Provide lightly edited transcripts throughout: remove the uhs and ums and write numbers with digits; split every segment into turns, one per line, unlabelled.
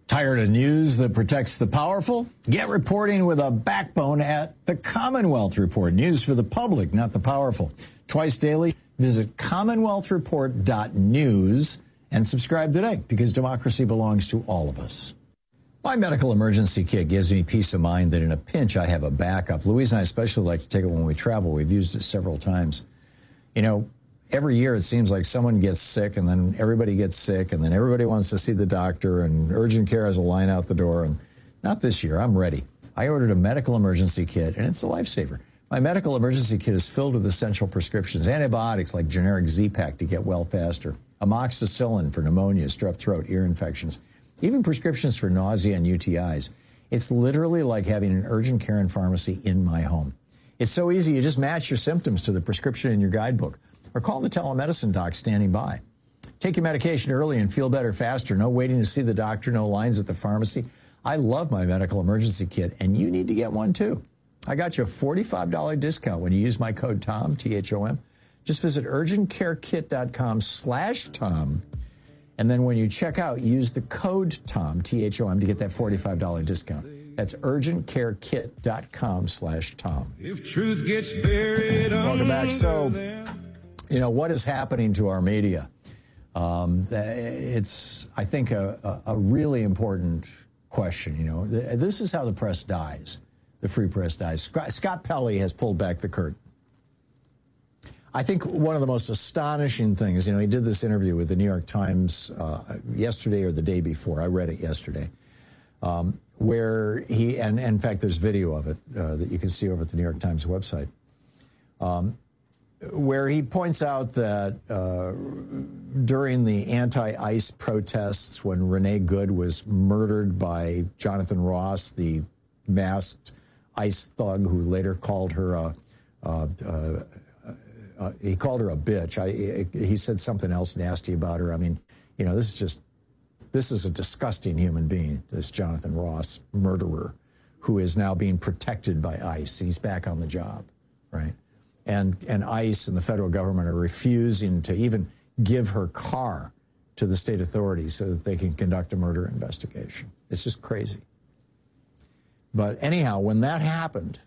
Tired of news that protects the powerful? Get reporting with a backbone at the Commonwealth Report. News for the public, not the powerful. Twice daily, visit commonwealthreport.news and subscribe today, because democracy belongs to all of us. My medical emergency kit gives me peace of mind that in a pinch I have a backup. Louise and I especially like to take it when we travel. We've used it several times. You know, every year it seems like someone gets sick, and then everybody gets sick, and then everybody wants to see the doctor, and urgent care has a line out the door. And not this year. I'm ready. I ordered a medical emergency kit, and it's a lifesaver. My medical emergency kit is filled with essential prescriptions, antibiotics like generic Z-Pak to get well faster, amoxicillin for pneumonia, strep throat, ear infections, even prescriptions for nausea and UTIs. It's literally like having an urgent care and pharmacy in my home. It's so easy. You just match your symptoms to the prescription in your guidebook, or call the telemedicine doc standing by. Take your medication early and feel better faster. No waiting to see the doctor, no lines at the pharmacy. I love my medical emergency kit, and you need to get one too. I got you a $45 discount when you use my code TOM, T-H-O-M. Just visit urgentcarekit.com/Tom, and then when you check out, use the code TOM, T-H-O-M, to get that $45 discount. That's urgentcarekit.com/Tom.
If truth gets buried,
welcome back. So, you know, what is happening to our media? It's, I think, a really important question. You know, this is how the press dies. The free press dies. Scott Pelley has pulled back the curtain. I think one of the most astonishing things, you know, he did this interview with the New York Times yesterday or the day before. I read it yesterday, where he, and in fact, there's video of it that you can see over at the New York Times website, where he points out that during the anti-ICE protests, when Renee Good was murdered by Jonathan Ross, the masked ICE thug who later called her he called her a bitch. He said something else nasty about her. I mean, you know, this is a disgusting human being, this Jonathan Ross murderer, who is now being protected by ICE. He's back on the job, right? And ICE and the federal government are refusing to even give her car to the state authorities so that they can conduct a murder investigation. It's just crazy. But anyhow, when that happened,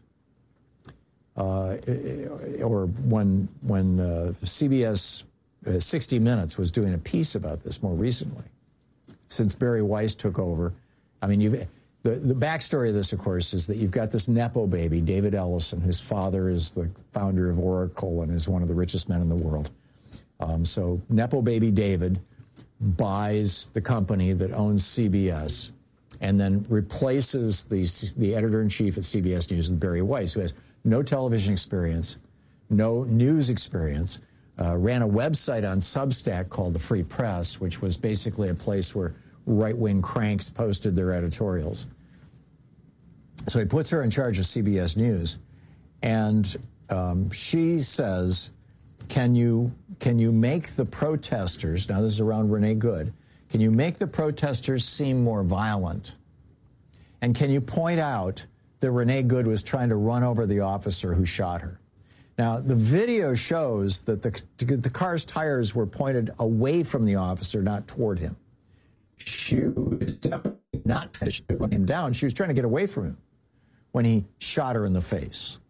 or when CBS 60 Minutes was doing a piece about this more recently, since Barry Weiss took over, I mean, the backstory of this, of course, is that you've got this Nepo baby, David Ellison, whose father is the founder of Oracle and is one of the richest men in the world. So Nepo baby David buys the company that owns CBS and then replaces the editor-in-chief at CBS News with Barry Weiss, who has no television experience, no news experience, ran a website on Substack called The Free Press, which was basically a place where right-wing cranks posted their editorials. So he puts her in charge of CBS News, and she says, can you make the protesters, now this is around Renee Good, can you make the protesters seem more violent? And can you point out that Renee Good was trying to run over the officer who shot her? Now, the video shows that the car's tires were pointed away from the officer, not toward him. She was definitely not trying to run him down. She was trying to get away from him when he shot her in the face.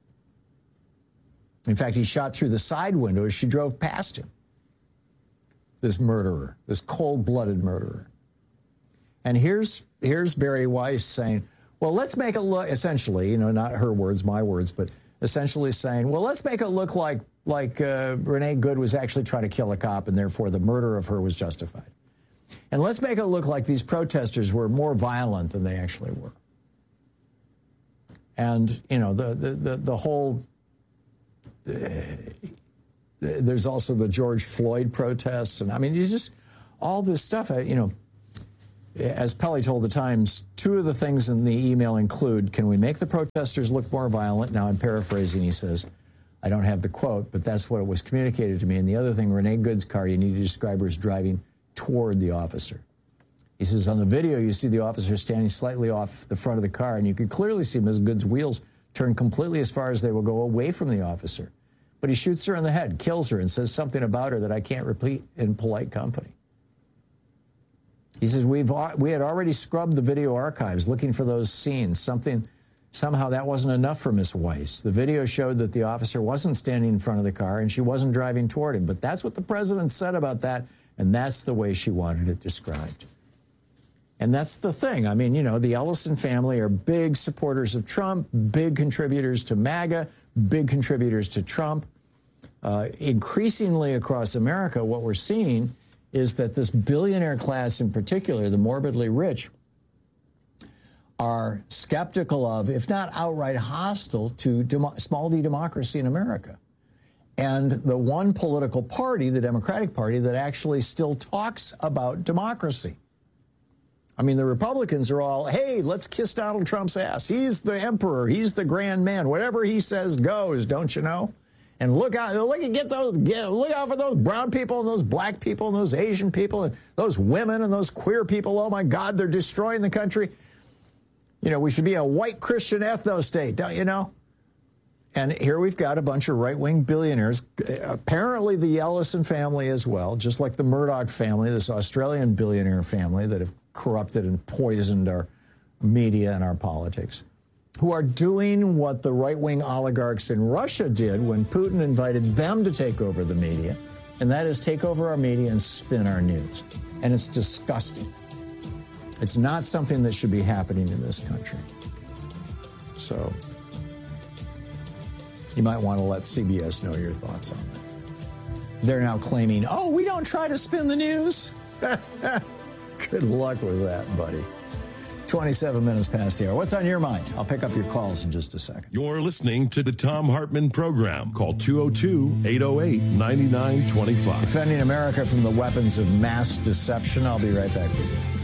In fact, he shot through the side window as she drove past him. This murderer, this cold-blooded murderer. And here's Barry Weiss saying, well, let's make it look, essentially, you know, not her words, my words, but essentially saying, well, let's make it look like Renee Good was actually trying to kill a cop, and therefore the murder of her was justified. And let's make it look like these protesters were more violent than they actually were. And, you know, the whole, there's also the George Floyd protests. And I mean, you just, all this stuff, you know, as Pelley told the Times, two of the things in the email include, can we make the protesters look more violent? Now I'm paraphrasing, he says. I don't have the quote, but that's what was communicated to me. And the other thing, Renee Good's car, you need to describe her as driving toward the officer. He says, on the video, you see the officer standing slightly off the front of the car, and you can clearly see Ms. Good's wheels turn completely as far as they will go away from the officer. But he shoots her in the head, kills her, and says something about her that I can't repeat in polite company. He says, we had already scrubbed the video archives looking for those scenes. Somehow that wasn't enough for Ms. Weiss. The video showed that the officer wasn't standing in front of the car and she wasn't driving toward him. But that's what the president said about that, and that's the way she wanted it described. And that's the thing. I mean, you know, the Ellison family are big supporters of Trump, big contributors to MAGA, big contributors to Trump. Increasingly across America, what we're seeing is that this billionaire class in particular, the morbidly rich, are skeptical of, if not outright hostile to small d democracy in America. And the one political party, the Democratic Party, that actually still talks about democracy. I mean, the Republicans are all, hey, let's kiss Donald Trump's ass. He's the emperor. He's the grand man. Whatever he says goes, don't you know? And look out for those brown people and those black people and those Asian people and those women and those queer people. Oh, my God, they're destroying the country. You know, we should be a white Christian ethno state, don't you know? And here we've got a bunch of right-wing billionaires, apparently the Ellison family as well, just like the Murdoch family, this Australian billionaire family that have corrupted and poisoned our media and our politics, who are doing what the right-wing oligarchs in Russia did when Putin invited them to take over the media, and that is take over our media and spin our news. And it's disgusting. It's not something that should be happening in this country. So you might want to let CBS know your thoughts on that. They're now claiming, oh, we don't try to spin the news. Good luck with that, buddy. 27 minutes past the hour. What's on your mind? I'll pick up your calls in just a second.
You're listening to the Thom Hartmann Program. Call 202-808-9925.
Defending America from the weapons of mass deception. I'll be right back with you.